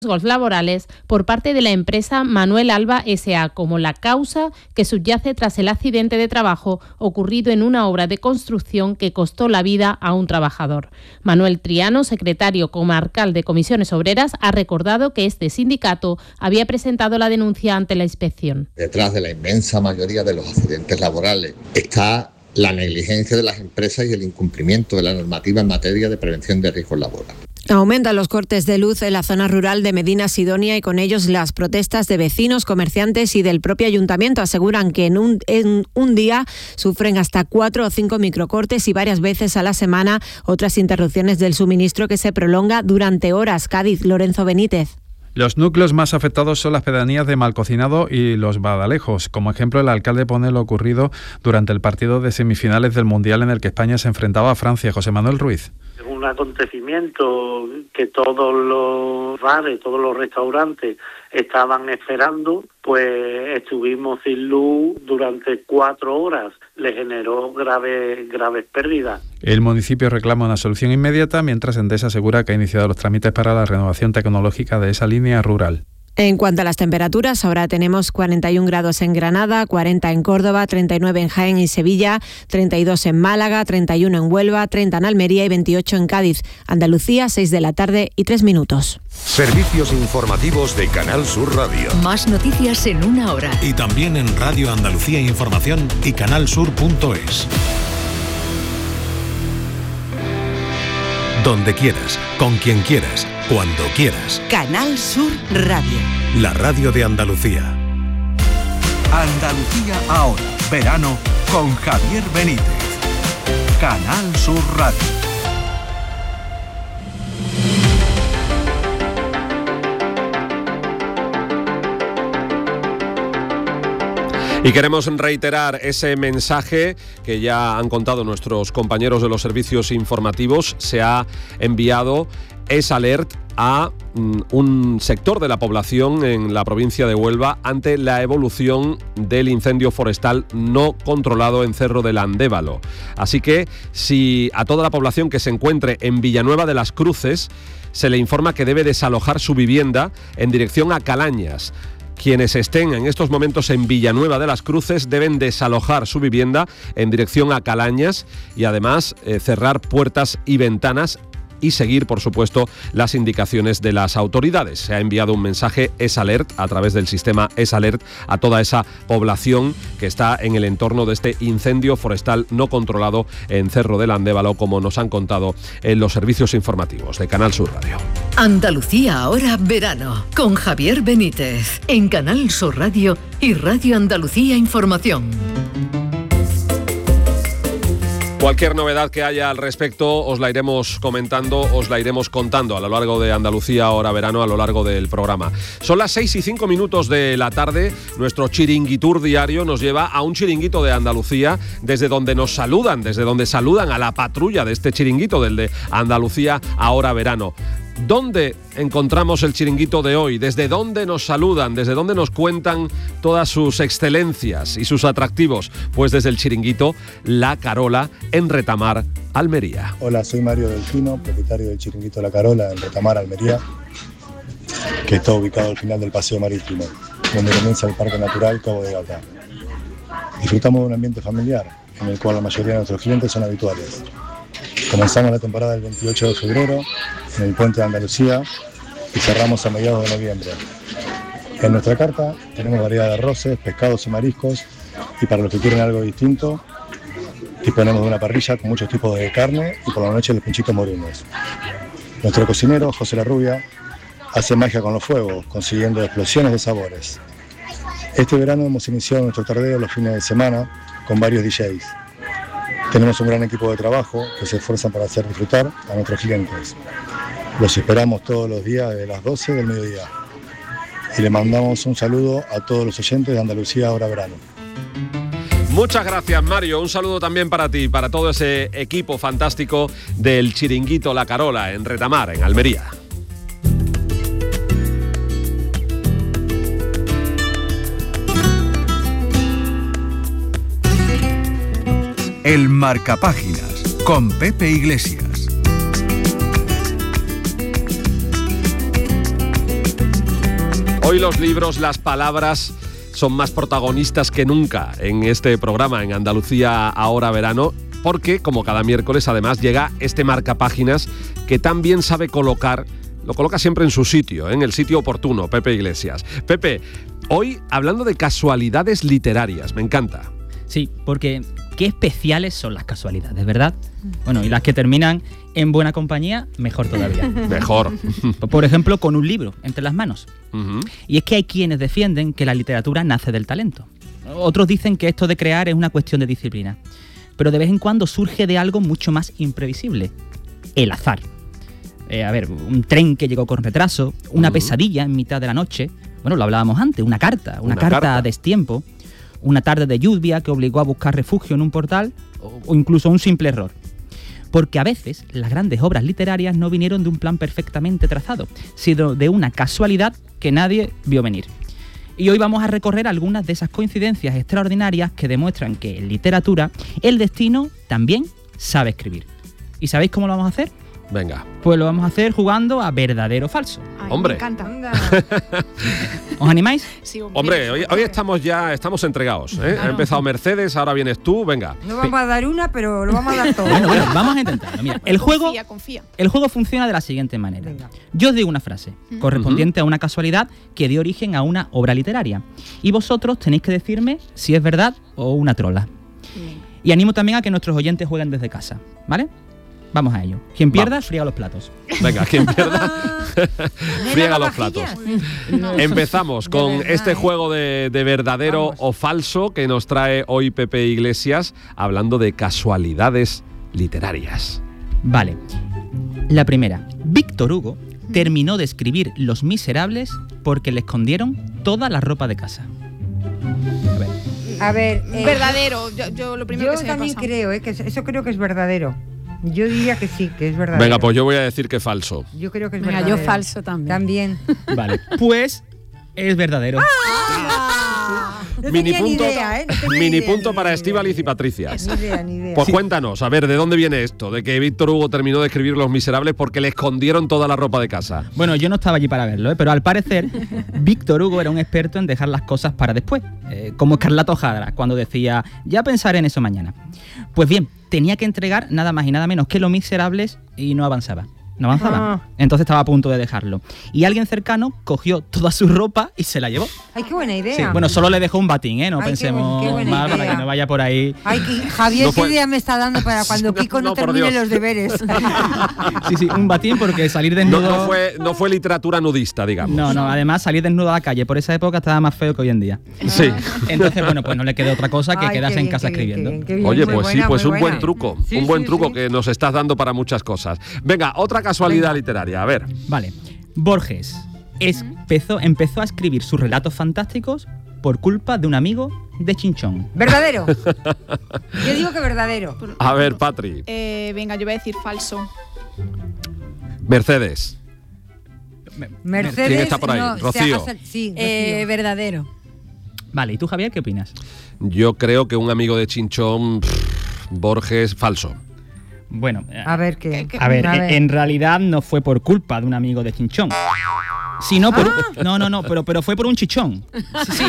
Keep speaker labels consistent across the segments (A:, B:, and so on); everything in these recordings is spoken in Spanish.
A: laborales por parte de la empresa Manuel Alba S.A. como la causa que subyace tras el accidente de trabajo ocurrido en una obra de construcción que costó la vida a un trabajador. Manuel Triano, secretario comarcal de Comisiones Obreras, ha recordado que este sindicato había presentado la denuncia ante la inspección.
B: Detrás de la inmensa mayoría de los accidentes laborales está la negligencia de las empresas y el incumplimiento de la normativa en materia de prevención de riesgos laborales.
C: Aumentan los cortes de luz en la zona rural de Medina Sidonia y con ellos las protestas de vecinos, comerciantes y del propio ayuntamiento. Aseguran que en un día sufren hasta 4 o 5 microcortes y varias veces a la semana otras interrupciones del suministro que se prolonga durante horas. Cádiz, Lorenzo Benítez.
D: Los núcleos más afectados son las pedanías de Malcocinado y Los Badalejos. Como ejemplo, el alcalde pone lo ocurrido durante el partido de semifinales del Mundial en el que España se enfrentaba a Francia. José Manuel Ruiz.
E: Un acontecimiento que todos los bares, todos los restaurantes estaban esperando, pues estuvimos sin luz durante 4 horas. Le generó graves pérdidas.
D: El municipio reclama una solución inmediata, mientras Endesa asegura que ha iniciado los trámites para la renovación tecnológica de esa línea rural.
C: En cuanto a las temperaturas, ahora tenemos 41 grados en Granada, 40 en Córdoba, 39 en Jaén y Sevilla, 32 en Málaga, 31 en Huelva, 30 en Almería y 28 en Cádiz. Andalucía, 6 de la tarde y 3 minutos.
F: Servicios informativos de Canal Sur Radio.
G: Más noticias en una hora.
H: Y también en Radio Andalucía Información y canalsur.es. Donde quieras, con quien quieras, cuando quieras.
G: Canal Sur Radio.
H: La radio de Andalucía.
I: Andalucía ahora. Verano con Javier Benítez. Canal Sur Radio.
J: Y queremos reiterar ese mensaje que ya han contado nuestros compañeros de los servicios informativos. Se ha enviado S-Alert a un sector de la población en la provincia de Huelva ante la evolución del incendio forestal no controlado en Cerro del Andévalo. Así que si a toda la población que se encuentre en Villanueva de las Cruces se le informa que debe desalojar su vivienda en dirección a Calañas. Quienes estén en estos momentos en Villanueva de las Cruces deben desalojar su vivienda en dirección a Calañas y además cerrar puertas y ventanas y seguir, por supuesto, las indicaciones de las autoridades. Se ha enviado un mensaje S-Alert a través del sistema S-Alert a toda esa población que está en el entorno de este incendio forestal no controlado en Cerro del Andévalo, como nos han contado en los servicios informativos de Canal Sur Radio.
G: Andalucía ahora verano, con Javier Benítez, en Canal Sur Radio y Radio Andalucía Información.
J: Cualquier novedad que haya al respecto os la iremos comentando, os la iremos contando a lo largo de Andalucía ahora verano, a lo largo del programa. Son las 6:05 de la tarde, nuestro chiringuitur diario nos lleva a un chiringuito de Andalucía, desde donde nos saludan, desde donde saludan a la patrulla de este chiringuito, del de Andalucía ahora verano. ¿Dónde encontramos el chiringuito de hoy? ¿Desde dónde nos saludan? ¿Desde dónde nos cuentan todas sus excelencias y sus atractivos? Pues desde el chiringuito La Carola en Retamar, Almería.
K: Hola, soy Mario Delfino, propietario del chiringuito La Carola en Retamar, Almería, que está ubicado al final del paseo marítimo, donde comienza el Parque Natural Cabo de Gata. Disfrutamos de un ambiente familiar, en el cual la mayoría de nuestros clientes son habituales. Comenzamos la temporada el 28 de febrero en el Puente de Andalucía y cerramos a mediados de noviembre. En nuestra carta tenemos variedad de arroces, pescados y mariscos, y para los que quieren algo distinto disponemos de una parrilla con muchos tipos de carne y por la noche los pinchitos morunos. Nuestro cocinero, José La Rubia, hace magia con los fuegos, consiguiendo explosiones de sabores. Este verano hemos iniciado nuestro tardeo los fines de semana con varios DJs. Tenemos un gran equipo de trabajo que se esfuerzan para hacer disfrutar a nuestros clientes. Los esperamos todos los días desde las 12 del mediodía. Y le mandamos un saludo a todos los oyentes de Andalucía ahora verano.
J: Muchas gracias, Mario. Un saludo también para ti, para todo ese equipo fantástico del chiringuito La Carola en Retamar, en Almería.
I: El Marcapáginas, con Pepe Iglesias.
J: Hoy los libros, las palabras son más protagonistas que nunca en este programa, en Andalucía Ahora Verano, porque como cada miércoles además llega este marcapáginas que tan bien sabe colocar, lo coloca siempre en su sitio, en el sitio oportuno, Pepe Iglesias. Pepe, hoy hablando de casualidades literarias, me encanta.
L: Sí, porque qué especiales son las casualidades, ¿verdad? Bueno, y las que terminan en buena compañía, mejor todavía.
J: Mejor.
L: Por ejemplo, con un libro entre las manos. Y es que hay quienes defienden que la literatura nace del talento. Otros dicen que esto de crear es una cuestión de disciplina. Pero de vez en cuando surge de algo mucho más imprevisible: el azar. Un tren que llegó con retraso, una pesadilla en mitad de la noche. Bueno, lo hablábamos antes, una carta a destiempo. Una tarde de lluvia que obligó a buscar refugio en un portal, o incluso un simple error. Porque a veces las grandes obras literarias no vinieron de un plan perfectamente trazado, sino de una casualidad que nadie vio venir. Y hoy vamos a recorrer algunas de esas coincidencias extraordinarias que demuestran que en literatura el destino también sabe escribir. ¿Y sabéis cómo lo vamos a hacer?
J: Venga.
L: Pues lo vamos a hacer jugando a verdadero o falso.
M: Ay,
J: hombre.
M: Me encanta.
L: ¿Os animáis?
M: Sí,
J: hombre, hoy estamos entregados, ¿eh? Ha empezado Mercedes, ahora vienes tú, venga.
N: No vamos a dar una, pero lo vamos a dar todo.
L: Bueno, vamos a intentarlo. Mira, el juego funciona de la siguiente manera. Venga. Yo os digo una frase correspondiente a una casualidad que dio origen a una obra literaria. Y vosotros tenéis que decirme si es verdad o una trola. Y animo también a que nuestros oyentes jueguen desde casa, ¿vale? Vamos a ello. Quien pierda, friega los platos.
J: Venga, quien pierda, friega los platos. Empezamos con este juego de verdadero o falso que nos trae hoy Pepe Iglesias, hablando de casualidades literarias.
L: Vale. La primera. Víctor Hugo terminó de escribir Los Miserables porque le escondieron toda la ropa de casa.
N: A ver.
M: Verdadero. Yo lo primero que se me
N: también
M: pasa.
N: creo, que eso creo que es verdadero. Yo diría que sí, que es verdadero.
J: Venga, pues yo voy a decir que es falso.
N: Yo creo que es
M: Venga,
N: verdadero.
M: yo falso también.
L: Vale, pues es verdadero.
N: No
J: Mini
N: tenía ni
J: punto,
N: idea,
J: mini punto para Estíbaliz y Patricia.
N: Ni idea.
J: Pues cuéntanos, a ver, ¿de dónde viene esto? De que Víctor Hugo terminó de escribir Los Miserables porque le escondieron toda la ropa de casa.
L: Bueno, yo no estaba allí para verlo, pero al parecer Víctor Hugo era un experto en dejar las cosas para después, como Escarlata O'Hara, cuando decía, ya pensaré en eso mañana. Pues bien, tenía que entregar nada más y nada menos que Los Miserables y no avanzaba. Entonces estaba a punto de dejarlo. Y alguien cercano cogió toda su ropa y se la llevó.
N: Ay, qué buena idea.
L: Sí, bueno, solo le dejó un batín, ¿eh? No pensemos
N: qué buena
L: mal
N: idea.
L: para que no vaya por ahí.
N: Ay, Javier,
J: No fue-
N: qué idea me está dando para cuando Kiko no
J: por
N: termine
J: Dios.
N: los deberes.
L: Sí, un batín porque salir desnudo...
J: No fue literatura nudista, digamos.
L: No, además salir desnudo a la calle por esa época estaba más feo que hoy en día.
J: Sí.
L: Entonces, bueno, pues no le quedó otra cosa que
N: Ay,
L: quedarse
N: qué
L: en
N: bien,
L: casa
N: qué bien,
L: escribiendo.
N: qué bien, qué bien.
J: Oye,
N: Muy
J: pues
N: buena,
J: sí, pues
N: muy
J: un
N: buena.
J: buen truco.
N: Sí,
J: un buen
N: sí,
J: truco
N: sí.
J: que nos estás dando para muchas cosas. Venga, otra casualidad literaria, a ver.
L: Vale. Borges empezó a escribir sus relatos fantásticos por culpa de un amigo de Chinchón.
N: Verdadero. Yo digo que verdadero.
J: A ver, Patri.
M: Venga, yo voy a decir falso.
J: Mercedes.
N: Mercedes.
J: ¿Quién está por ahí?
N: no,
J: Rocío.
N: Sí, Rocío.
M: Verdadero.
L: Vale, ¿y tú, Javier, qué opinas?
J: Yo creo que un amigo de Chinchón, Borges, falso.
L: Bueno,
N: A ver qué.
L: a ver, en realidad no fue por culpa de un amigo de Chinchón. Sino por... No, pero fue por un chichón. Sí.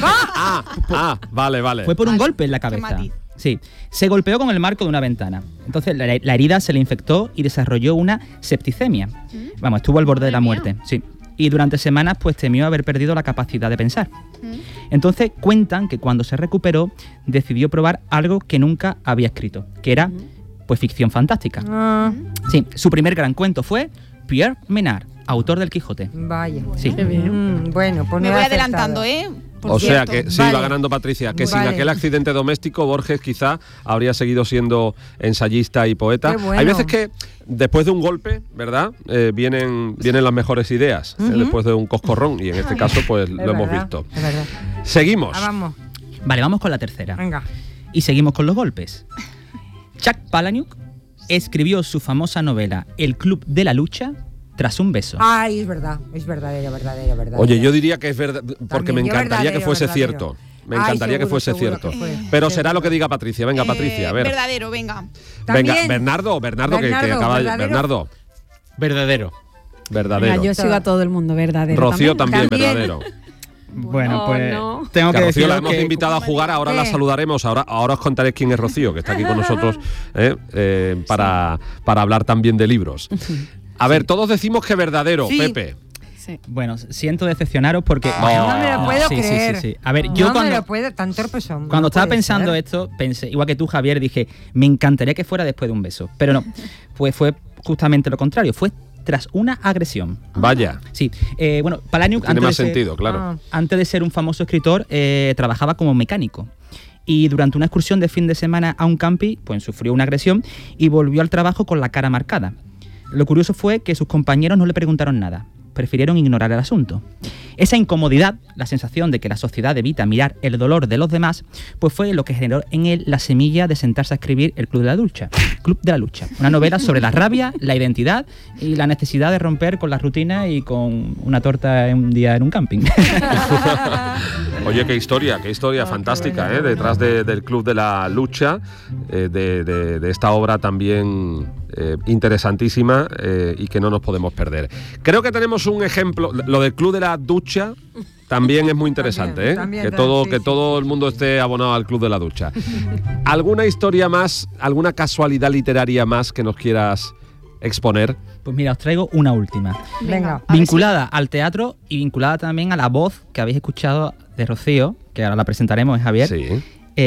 J: Vale.
L: Fue por un golpe en la cabeza.
M: matiz.
L: Sí, se golpeó con el marco de una ventana. Entonces la herida se le infectó y desarrolló una septicemia. Vamos, estuvo al borde de la muerte. Sí. Y durante semanas pues temió haber perdido la capacidad de pensar. Entonces cuentan que cuando se recuperó decidió probar algo que nunca había escrito, que era pues ficción fantástica. Sí, su primer gran cuento fue Pierre Menard, autor del Quijote.
N: Vaya.
L: Sí.
N: Qué bien. Bueno, pues
M: Me
N: no
M: voy
N: he
M: adelantando,
N: acertado.
J: O sea que sí,
N: Vale.
J: va ganando Patricia, que sin
N: Vale.
J: aquel accidente doméstico Borges quizá habría seguido siendo ensayista y poeta.
N: Qué bueno.
J: Hay veces que después de un golpe, ¿verdad? Vienen las mejores ideas, después de un coscorrón, y en este caso pues lo hemos visto.
N: Es verdad.
J: Seguimos.
N: Vamos.
L: Vale, vamos con la tercera.
N: Venga.
L: Y seguimos con los golpes. Chuck Palahniuk escribió su famosa novela El Club de la Lucha tras un beso.
N: Ay, es verdadero.
J: Oye, yo diría que es verdad, porque
N: También,
J: me
N: yo
J: encantaría que
N: verdadero,
J: fuese
N: verdadero.
J: cierto. Me
N: Ay,
J: encantaría que
N: seguro,
J: fuese
N: seguro
J: cierto.
N: que fue.
J: Pero será lo que diga Patricia. Venga, Patricia, a ver.
M: Verdadero, venga.
J: Venga,
N: También.
J: Bernardo, que acaba de...
N: verdadero.
J: Bernardo.
O: Verdadero.
J: Verdadero.
M: Venga, yo sigo a todo el mundo, verdadero.
J: Rocío también, verdadero.
L: Bueno, pues tengo que
J: Rocío
L: decir
J: la hemos invitado a jugar, ahora la saludaremos, ahora os contaré quién es Rocío, que está aquí con nosotros para hablar también de libros. A ver, todos decimos que verdadero, Pepe.
L: Sí. Bueno, siento decepcionaros porque...
N: No me lo puedo creer.
L: Sí. A ver, yo
N: me lo puedo, tan torpes son.
L: Cuando estaba pensando esto, pensé, igual que tú, Javier, dije, me encantaría que fuera después de un beso. Pero no, pues fue justamente lo contrario, fue tras una agresión.
J: Vaya.
L: Sí. Bueno, Palahniuk,
J: tiene más sentido, claro.
L: Antes de ser un famoso escritor, trabajaba como mecánico. Y durante una excursión de fin de semana a un camping, pues sufrió una agresión y volvió al trabajo con la cara marcada. Lo curioso fue que sus compañeros no le preguntaron nada. Prefirieron ignorar el asunto. Esa incomodidad, la sensación de que la sociedad evita mirar el dolor de los demás, pues fue lo que generó en él la semilla de sentarse a escribir El Club de la Lucha, una novela sobre la rabia, la identidad y la necesidad de romper con la rutina y con una torta un día en un camping.
J: Oye, qué historia fantástica, detrás del Club de la Lucha, de esta obra también interesantísima y que no nos podemos perder. Creo que tenemos un ejemplo, lo del Club de la Ducha también es muy interesante, que todo el mundo esté abonado al Club de la Ducha. ¿Alguna historia más, alguna casualidad literaria más que nos quieras exponer?
L: Pues mira, os traigo una última.
N: Venga.
L: Vinculada al teatro y vinculada también a la voz que habéis escuchado de Rocío, que ahora la presentaremos, Javier.
J: Sí.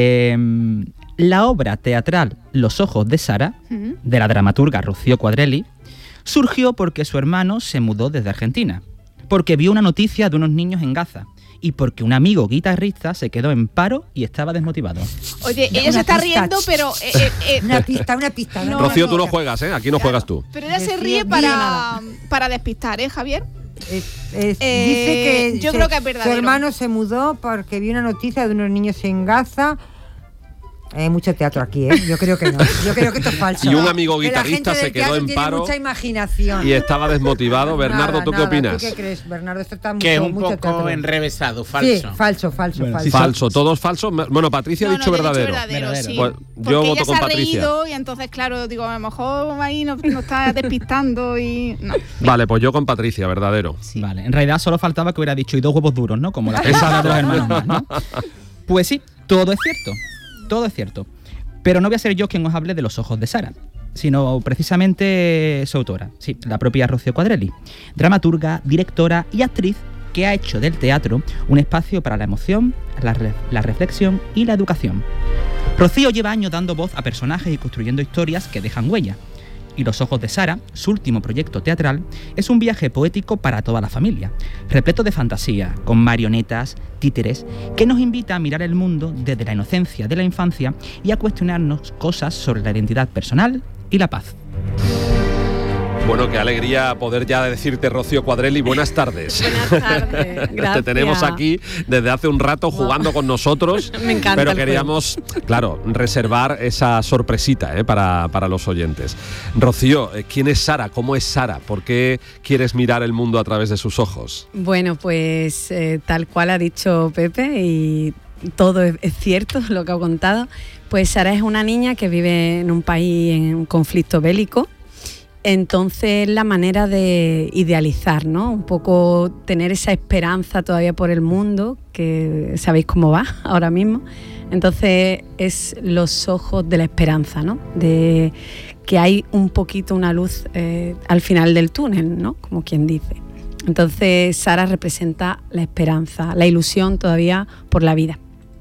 L: La obra teatral Los ojos de Sara, de la dramaturga Rocío Quadrelli, surgió porque su hermano se mudó desde Argentina, porque vio una noticia de unos niños en Gaza y porque un amigo guitarrista se quedó en paro y estaba desmotivado.
M: Oye, ella se está riendo, pero...
N: Una pista.
J: No, Rocío, tú no juegas, aquí no juegas tú.
M: Pero ella se ríe para despistar, Javier.
N: Dice que
M: yo creo que es verdadero.
N: Su hermano se mudó porque vio una noticia de unos niños en Gaza. Hay mucho teatro aquí, Yo creo que no. Yo creo que esto es falso.
J: Y un amigo guitarrista se quedó en paro.
N: Tiene mucha imaginación.
J: Y estaba desmotivado. Bernardo, ¿tú qué opinas?
N: ¿Tú qué crees, Bernardo? Esto está
O: que es un
N: mucho
O: poco
N: teatro.
O: enrevesado, falso.
N: Sí, falso.
J: Falso, todos falsos. Bueno, Patricia ha dicho verdadero.
M: Sí.
J: Pues yo voto con Patricia.
M: Reído y entonces, claro, digo, a lo mejor ahí nos está despistando y... No.
J: Vale, pues yo con Patricia, verdadero.
L: Sí. Vale, en realidad solo faltaba que hubiera dicho y 2 huevos duros, ¿no? Como la pesada de los hermanos más, ¿no? Pues sí, todo es cierto. Pero no voy a ser yo quien os hable de Los ojos de Sara, sino precisamente su autora, sí, la propia Rocío Quadrelli, dramaturga, directora y actriz que ha hecho del teatro un espacio para la emoción, la reflexión y la educación. Rocío lleva años dando voz a personajes y construyendo historias que dejan huella. Y Los ojos de Sara, su último proyecto teatral, es un viaje poético para toda la familia, repleto de fantasía, con marionetas, títeres, que nos invita a mirar el mundo desde la inocencia de la infancia y a cuestionarnos cosas sobre la identidad personal y la paz.
J: Bueno, qué alegría poder ya decirte, Rocío Quadrelli, buenas tardes.
P: Buenas tardes, gracias.
J: Te tenemos aquí desde hace un rato jugando con nosotros.
P: Me encanta.
J: Pero queríamos, claro, reservar esa sorpresita para los oyentes. Rocío, ¿quién es Sara? ¿Cómo es Sara? ¿Por qué quieres mirar el mundo a través de sus ojos?
P: Bueno, pues tal cual ha dicho Pepe y todo es cierto lo que ha contado. Pues Sara es una niña que vive en un país en un conflicto bélico. Entonces la manera de idealizar, ¿no? Un poco tener esa esperanza todavía por el mundo, que sabéis cómo va ahora mismo. Entonces es los ojos de la esperanza, ¿no? De que hay un poquito una luz al final del túnel, ¿no? Como quien dice. Entonces Sara representa la esperanza, la ilusión todavía por la vida.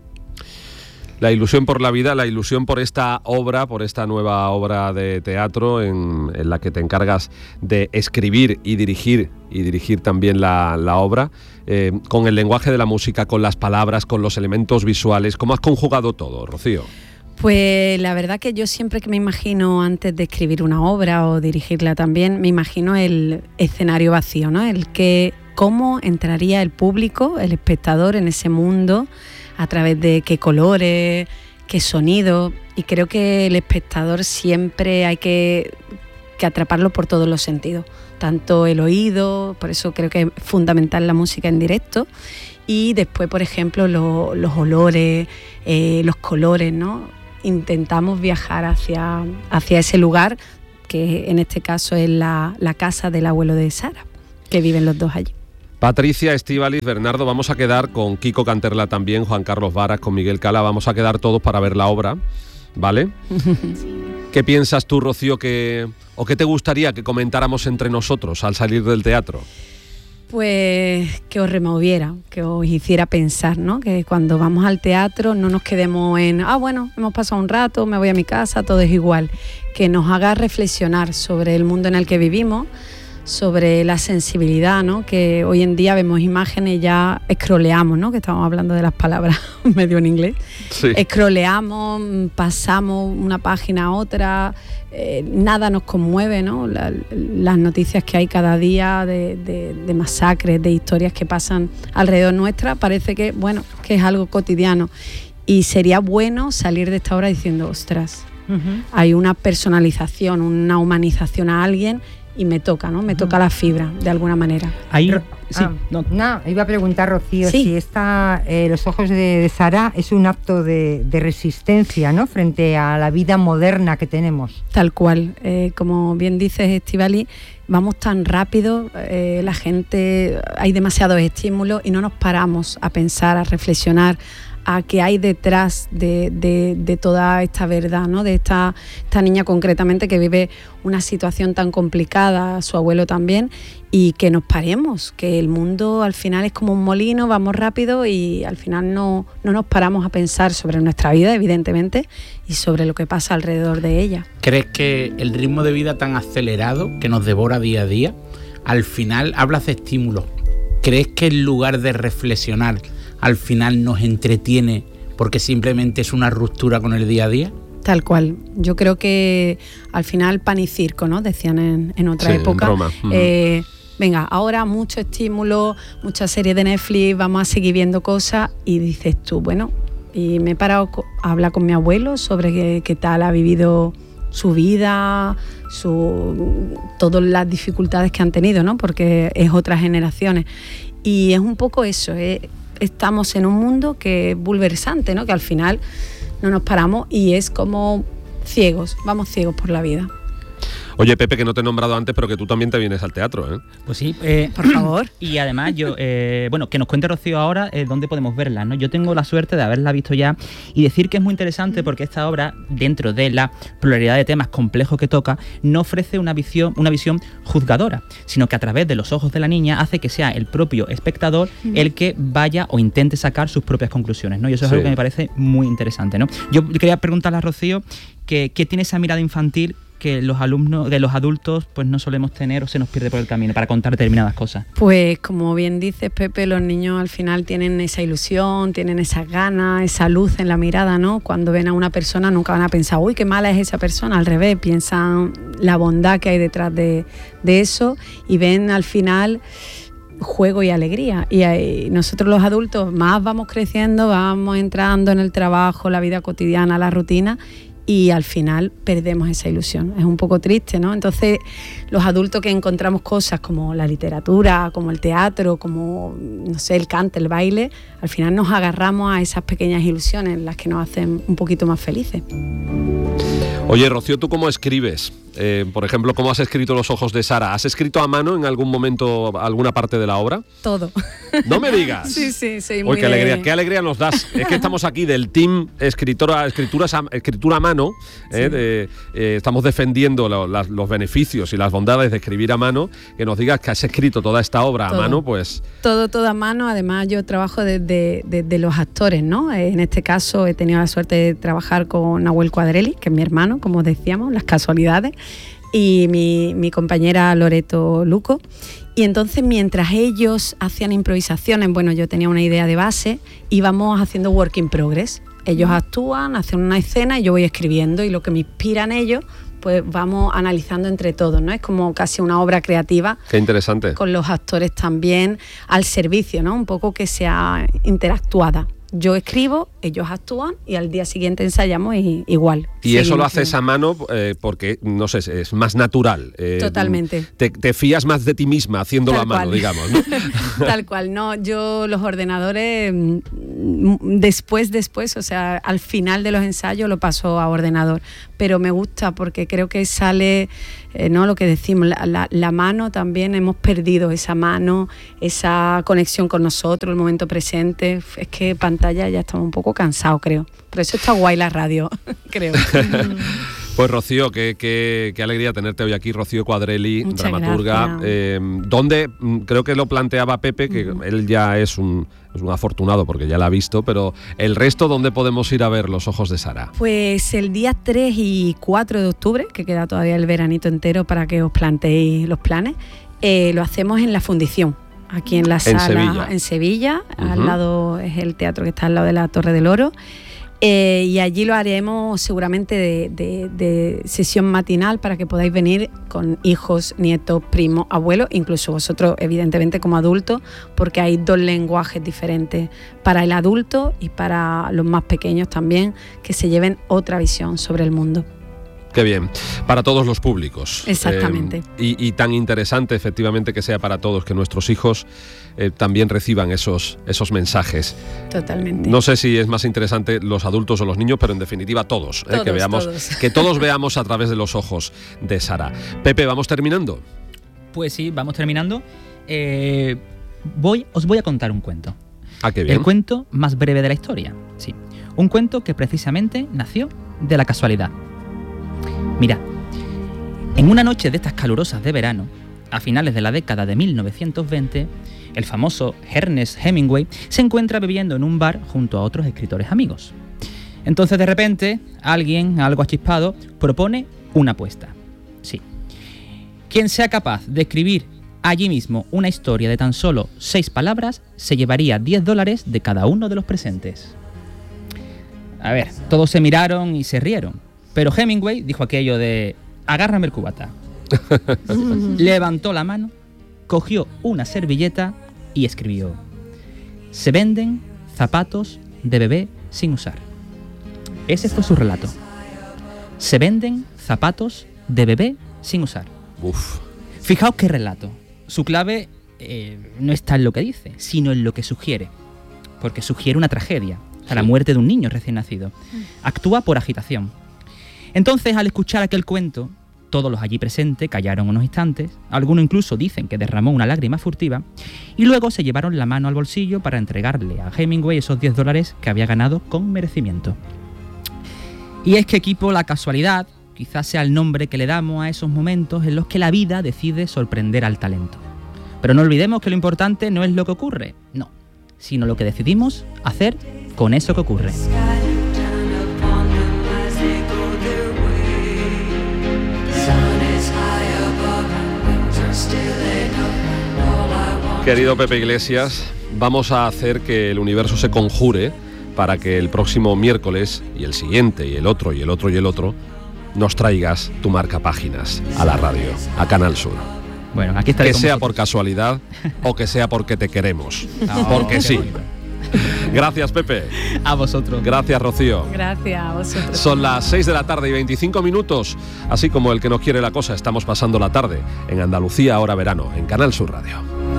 J: La ilusión por la vida, la ilusión por esta obra, por esta nueva obra de teatro en la que te encargas de escribir y dirigir también la obra, con el lenguaje de la música, con las palabras, con los elementos visuales. ¿Cómo has conjugado todo, Rocío?
P: Pues la verdad que yo siempre que me imagino, antes de escribir una obra o dirigirla también, me imagino el escenario vacío, ¿no? Cómo entraría el público, el espectador en ese mundo, a través de qué colores, qué sonidos, y creo que el espectador siempre hay que atraparlo por todos los sentidos, tanto el oído, por eso creo que es fundamental la música en directo, y después, por ejemplo, los olores, los colores, ¿no? Intentamos viajar hacia ese lugar, que en este caso es la casa del abuelo de Sara, que viven los dos allí.
J: Patricia, Estíbaliz, Bernardo, vamos a quedar con Kiko Canterla también, Juan Carlos Varas, con Miguel Cala, vamos a quedar todos para ver la obra, ¿vale? ¿Qué piensas tú, Rocío, o qué te gustaría que comentáramos entre nosotros al salir del teatro?
P: Pues que os removiera, que os hiciera pensar, ¿no? Que cuando vamos al teatro no nos quedemos en, bueno, hemos pasado un rato, me voy a mi casa, todo es igual. Que nos haga reflexionar sobre el mundo en el que vivimos, sobre la sensibilidad, ¿no? Que hoy en día vemos imágenes y ya scrolleamos, ¿no? Que estamos hablando de las palabras medio en inglés. Sí. Scrolleamos, pasamos una página a otra, nada nos conmueve, ¿no? Las noticias que hay cada día de masacres, de historias que pasan alrededor nuestra, parece que, bueno, que es algo cotidiano. Y sería bueno salir de esta obra diciendo, ostras, hay una personalización, una humanización a alguien. Y me toca, ¿no? Me toca la fibra, de alguna manera.
N: Ahí, iba a preguntar, Rocío, si Los ojos de Sara es un acto de resistencia, ¿no? Frente a la vida moderna que tenemos.
P: Tal cual. Como bien dices, Estíbaliz, vamos tan rápido, la gente, hay demasiados estímulos y no nos paramos a pensar, a reflexionar, a qué hay detrás de toda esta verdad, ¿no? De esta niña concretamente que vive una situación tan complicada, su abuelo también, y que nos paremos, que el mundo al final es como un molino, vamos rápido y al final no nos paramos a pensar sobre nuestra vida, evidentemente, y sobre lo que pasa alrededor de ella.
O: ¿Crees que el ritmo de vida tan acelerado que nos devora día a día, al final hablas de estímulos? ¿Crees que en lugar de reflexionar al final nos entretiene porque simplemente es una ruptura con el día a día?
P: Tal cual. Yo creo que al final pan y circo, ¿no? Decían en otra época. En Roma. Venga, ahora mucho estímulo, muchas series de Netflix, vamos a seguir viendo cosas y dices tú, bueno, y me he parado a hablar con mi abuelo sobre qué tal ha vivido su vida, todas las dificultades que han tenido, ¿no? Porque es otras generaciones. Y es un poco eso, estamos en un mundo que es bulversante, ¿no? Que al final no nos paramos y es como ciegos, vamos ciegos por la vida.
J: Oye, Pepe, que no te he nombrado antes, pero que tú también te vienes al teatro, ¿eh?
L: Pues sí,
P: por favor.
L: Y además, yo, bueno, que nos cuente Rocío ahora dónde podemos verla, ¿no? Yo tengo la suerte de haberla visto ya y decir que es muy interesante porque esta obra, dentro de la pluralidad de temas complejos que toca, no ofrece una visión juzgadora, sino que a través de los ojos de la niña hace que sea el propio espectador el que vaya o intente sacar sus propias conclusiones, ¿no? Y eso es algo que me parece muy interesante, ¿no? Yo quería preguntarle a Rocío qué tiene esa mirada infantil que los adultos pues no solemos tener o se nos pierde por el camino para contar determinadas cosas.
P: Pues como bien dices, Pepe, los niños al final tienen esa ilusión, tienen esas ganas, esa luz en la mirada, ¿no? Cuando ven a una persona nunca van a pensar, uy, qué mala es esa persona, al revés, piensan la bondad que hay detrás de eso y ven al final juego y alegría. Y nosotros los adultos más vamos creciendo, vamos entrando en el trabajo, la vida cotidiana, la rutina, y al final perdemos esa ilusión. Es un poco triste, ¿no? Entonces, los adultos que encontramos cosas como la literatura, como el teatro, como, no sé, el cante, el baile, al final nos agarramos a esas pequeñas ilusiones, las que nos hacen un poquito más felices.
J: Oye, Rocío, ¿tú cómo escribes? Por ejemplo, ¿cómo has escrito Los ojos de Sara? ¿Has escrito a mano en algún momento alguna parte de la obra?
P: Todo.
J: ¡No me digas!
P: Sí,
J: muy alegría, qué alegría nos das. Es que estamos aquí del team escritura a mano. Estamos defendiendo los beneficios y las bondades de escribir a mano. Que nos digas que has escrito toda esta obra a mano, pues...
P: Todo a mano. Además, yo trabajo desde los actores, ¿no? En este caso, he tenido la suerte de trabajar con Nahuel Cuadrelli, que es mi hermano, como decíamos, las casualidades, y mi compañera Loreto Luco. Y entonces, mientras ellos hacían improvisaciones, bueno, yo tenía una idea de base, íbamos haciendo work in progress. Ellos actúan, hacen una escena y yo voy escribiendo, y lo que me inspira en ellos, pues vamos analizando entre todos, ¿no? Es como casi una obra creativa.
J: Qué interesante.
P: Con los actores también al servicio, ¿no? Un poco que sea interactuada. Yo escribo, ellos actúan y al día siguiente ensayamos y igual.
J: Y eso lo haces a mano porque, no sé, es más natural.
P: Totalmente.
J: Te fías más de ti misma haciéndolo a mano, digamos, ¿no?
P: Tal cual, no. Yo los ordenadores después, o sea, al final de los ensayos lo paso a ordenador, pero me gusta porque creo que sale, ¿no? Lo que decimos, la mano también, hemos perdido esa mano, esa conexión con nosotros, el momento presente. Es que pantalla ya estamos un poco cansados, creo. Por eso está guay la radio, creo.
J: Pues Rocío, qué alegría tenerte hoy aquí, Rocío Cuadrelli,
P: muchas
J: dramaturga. ¿Dónde? Creo que lo planteaba Pepe, que él ya es un afortunado porque ya la ha visto, pero el resto, ¿dónde podemos ir a ver Los ojos de Sara?
P: Pues el día 3 y 4 de octubre, que queda todavía el veranito entero para que os planteéis los planes, lo hacemos en la Fundición, aquí en la sala, en Sevilla, al lado es el teatro que está al lado de la Torre del Oro. Y allí lo haremos seguramente de sesión matinal para que podáis venir con hijos, nietos, primos, abuelos, incluso vosotros evidentemente como adultos, porque hay 2 lenguajes diferentes para el adulto y para los más pequeños también, que se lleven otra visión sobre el mundo.
J: Qué bien, para todos los públicos.
P: Exactamente.
J: Y tan interesante efectivamente que sea para todos, que nuestros hijos también reciban esos mensajes.
P: Totalmente.
J: No sé si es más interesante los adultos o los niños, pero en definitiva todos, que todos veamos a través de los ojos de Sara. Pepe, ¿vamos terminando?
L: Pues sí, vamos terminando. Os voy a contar un cuento.
J: Ah, qué bien.
L: El cuento más breve de la historia, sí. Un cuento que precisamente nació de la casualidad. Mirad, en una noche de estas calurosas de verano, a finales de la década de 1920, el famoso Ernest Hemingway se encuentra bebiendo en un bar junto a otros escritores amigos. Entonces, de repente, alguien, algo achispado, propone una apuesta. Sí. Quien sea capaz de escribir allí mismo una historia de tan solo 6 palabras se llevaría $10 de cada uno de los presentes. A ver, todos se miraron y se rieron. Pero Hemingway dijo aquello de agárrame el cubata. Levantó la mano, cogió una servilleta y escribió: se venden zapatos de bebé sin usar. Ese fue su relato. Se venden zapatos de bebé sin usar.
J: Uf.
L: Fijaos qué relato. Su clave no está en lo que dice, sino en lo que sugiere. Porque sugiere una tragedia, la muerte de un niño recién nacido. Actúa por agitación. Entonces, al escuchar aquel cuento, todos los allí presentes callaron unos instantes, algunos incluso dicen que derramó una lágrima furtiva, y luego se llevaron la mano al bolsillo para entregarle a Hemingway esos $10 que había ganado con merecimiento. Y es que, equipo, la casualidad quizás sea el nombre que le damos a esos momentos en los que la vida decide sorprender al talento. Pero no olvidemos que lo importante no es lo que ocurre, no, sino lo que decidimos hacer con eso que ocurre.
J: Querido Pepe Iglesias, vamos a hacer que el universo se conjure para que el próximo miércoles y el siguiente y el otro y el otro y el otro nos traigas tu marcapáginas a la radio, a Canal Sur.
L: Bueno, aquí estaré.
J: Que sea por casualidad o que sea porque te queremos. Porque sí. Gracias, Pepe.
L: A vosotros.
J: Gracias, Rocío.
P: Gracias a vosotros.
J: Son las 6 de la tarde y 25 minutos. Así como el que no quiere la cosa, estamos pasando la tarde en Andalucía, ahora verano, en Canal Sur Radio.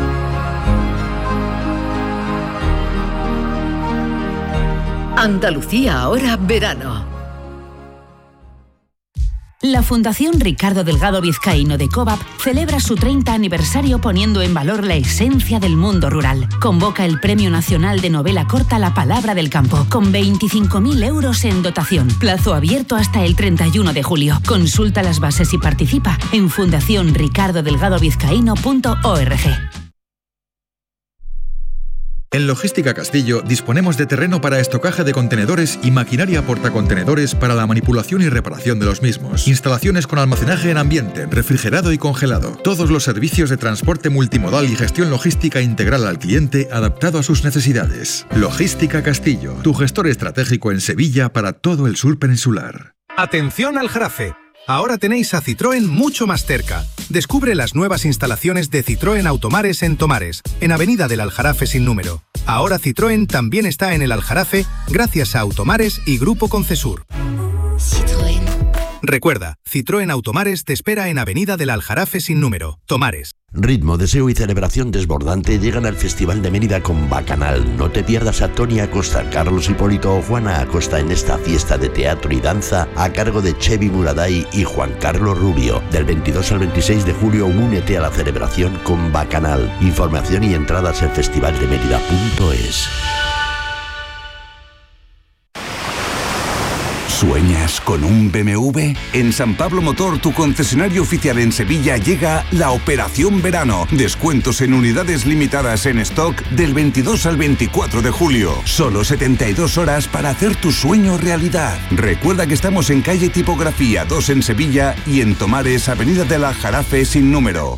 G: Andalucía, ahora verano.
Q: La Fundación Ricardo Delgado Vizcaíno de COVAP celebra su 30 aniversario poniendo en valor la esencia del mundo rural. Convoca el Premio Nacional de Novela Corta La Palabra del Campo, con 25.000 euros en dotación. Plazo abierto hasta el 31 de julio. Consulta las bases y participa en fundacionricardodelgadovizcaíno.org.
R: En Logística Castillo disponemos de terreno para estocaje de contenedores y maquinaria portacontenedores para la manipulación y reparación de los mismos. Instalaciones con almacenaje en ambiente, refrigerado y congelado. Todos los servicios de transporte multimodal y gestión logística integral al cliente adaptado a sus necesidades. Logística Castillo, tu gestor estratégico en Sevilla para todo el sur peninsular.
H: Atención al Jarafe. Ahora tenéis a Citroën mucho más cerca. Descubre las nuevas instalaciones de Citroën Automares en Tomares, en Avenida del Aljarafe sin número. Ahora Citroën también está en el Aljarafe gracias a Automares y Grupo Concesur. Citroën. Recuerda, Citroën Automares te espera en Avenida del Aljarafe sin número, Tomares.
S: Ritmo, deseo y celebración desbordante llegan al Festival de Mérida con Bacanal. No te pierdas a Tony Acosta, Carlos Hipólito o Juana Acosta en esta fiesta de teatro y danza a cargo de Chevi Muraday y Juan Carlos Rubio. Del 22 al 26 de julio únete a la celebración con Bacanal. Información y entradas en festivaldemerida.es.
T: ¿Sueñas con un BMW? En San Pablo Motor, tu concesionario oficial en Sevilla, llega la Operación Verano. Descuentos en unidades limitadas en stock del 22 al 24 de julio. Solo 72 horas para hacer tu sueño realidad. Recuerda que estamos en calle Tipografía 2 en Sevilla y en Tomares, avenida del Aljarafe sin número.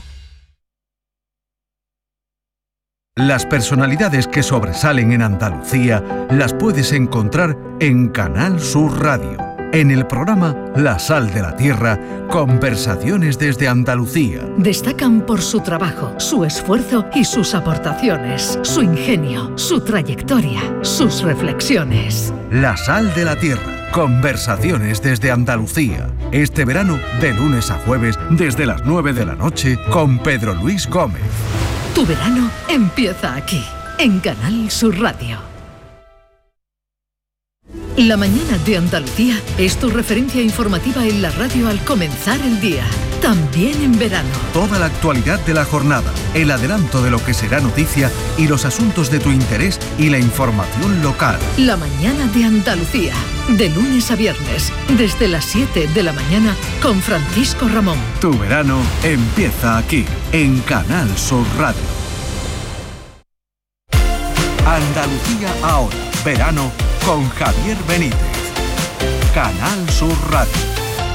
U: Las personalidades que sobresalen en Andalucía las puedes encontrar en Canal Sur Radio, en el programa La Sal de la Tierra, conversaciones desde Andalucía.
G: Destacan por su trabajo, su esfuerzo y sus aportaciones, su ingenio, su trayectoria, sus reflexiones.
U: La Sal de la Tierra, conversaciones desde Andalucía. Este verano, de lunes a jueves, desde las 9 de la noche, con Pedro Luis Gómez.
G: Tu verano empieza aquí, en Canal Sur Radio. La mañana de Andalucía es tu referencia informativa en la radio al comenzar el día, también en verano.
U: Toda la actualidad de la jornada, el adelanto de lo que será noticia y los asuntos de tu interés y la información local.
G: La mañana de Andalucía, de lunes a viernes, desde las 7 de la mañana con Francisco Ramón.
U: Tu verano empieza aquí, en Canal Sur Radio. Andalucía ahora, verano con Javier Benítez. Canal Sur Radio.